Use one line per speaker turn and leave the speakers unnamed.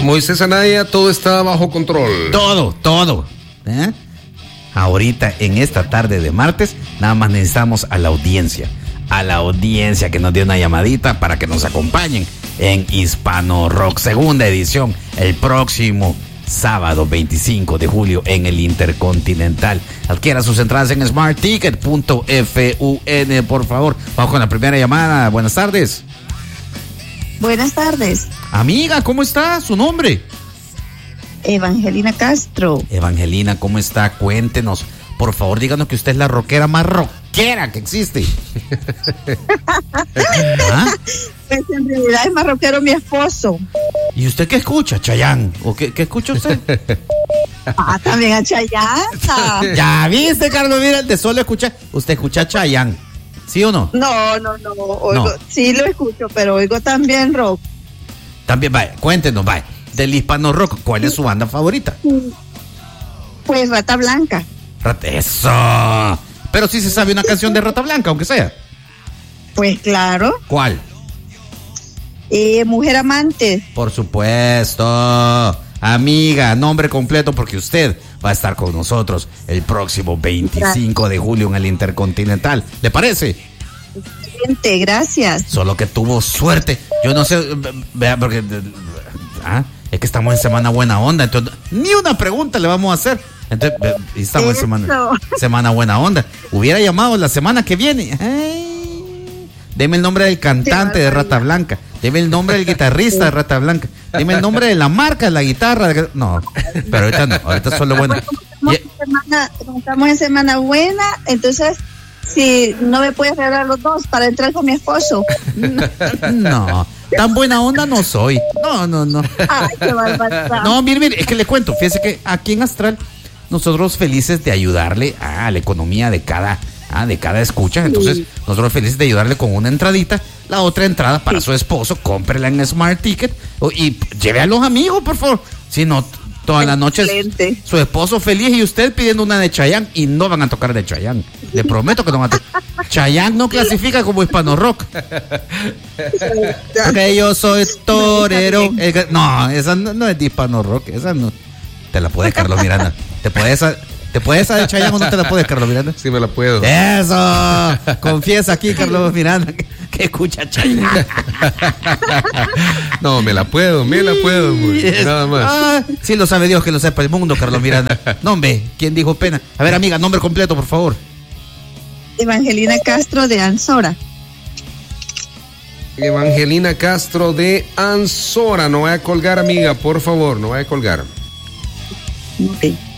Moisés Anaya, todo está bajo control.
Todo. Ahorita, en esta tarde de martes, nada más necesitamos a la audiencia que nos dé una llamadita para que nos acompañen en Hispano Rock, segunda edición, el próximo sábado 25 de julio en el Intercontinental. Adquiera sus entradas en smartticket.fun, por favor. Vamos con la primera llamada. Buenas tardes.
Buenas tardes.
Amiga, ¿cómo está? ¿Su nombre?
Evangelina Castro.
Evangelina, ¿cómo está? Cuéntenos. Por favor, díganos que usted es la rockera más rockera que existe.
¿Ah? Pues en realidad es más rockero mi esposo.
¿Y usted qué escucha, Chayanne? ¿O qué escucha usted?
También a Chayanne.
Ya viste, Carlos, mira, de solo escuchar. ¿Usted escucha Chayanne? ¿Sí o no?
No. Oigo, sí lo escucho, pero oigo también rock.
También, vaya, cuéntenos, vaya. Del hispano rock, ¿cuál es su banda favorita?
Pues Rata Blanca.
Eso. Pero sí se sabe una canción de Rata Blanca, aunque sea.
Pues claro.
¿Cuál?
Mujer Amante.
Por supuesto. Amiga, nombre completo porque usted va a estar con nosotros el próximo 25 de julio en el Intercontinental. ¿Le parece?
Excelente, gracias.
Solo que tuvo suerte. Yo no sé, vea, porque es que estamos en semana buena onda, entonces ni una pregunta le vamos a hacer. Entonces, estamos en semana buena onda. Hubiera llamado la semana que viene. Deme el nombre del cantante de Rata Blanca. Deme el nombre del guitarrista de Rata Blanca. Deme el nombre de la marca de la guitarra. No, pero ahorita no. Ahorita solo bueno.
Estamos en semana buena, entonces si no me puedes regalar los dos para entrar con mi esposo.
No, tan buena onda no soy. No.
Ay, qué barbaridad.
No, mire, es que le cuento. Fíjese que aquí en Astral nosotros felices de ayudarle a la economía de cada escucha. Entonces, nosotros felices de ayudarle con una entradita. La otra entrada para su esposo, cómprela en Smart Ticket y lleve a los amigos, por favor. Si no, toda la noche su esposo feliz y usted pidiendo una de Chayanne y no van a tocar de Chayanne. Le prometo que no van a tocar. Chayanne no clasifica como hispano rock. Porque yo soy torero. No, esa no es de hispano rock. Esa no. Te la puedes, Carlos Miranda. ¿Te puedes esa de Chayanne o no te la puedes, Carlos Miranda?
Sí, me la puedo.
Eso. Confiesa aquí, Carlos Miranda, que escucha Chayanne.
No, me la puedo. Nada más.
Sí lo sabe Dios, que lo sepa el mundo, Carlos Miranda. No, hombre, ¿quién dijo pena? A ver, amiga, nombre completo, por favor.
Evangelina Castro de Ansora.
Evangelina Castro de Ansora. No vaya a colgar, amiga, por favor, no vaya a colgar.
Okay.